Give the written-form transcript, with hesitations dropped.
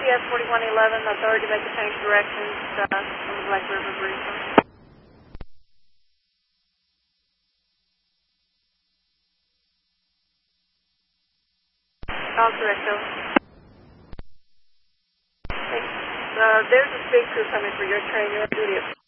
GPS 4111, authority to make a change of directions on the Black River Bridge. All correct, over. There's a speed crew coming for your train. You're on duty.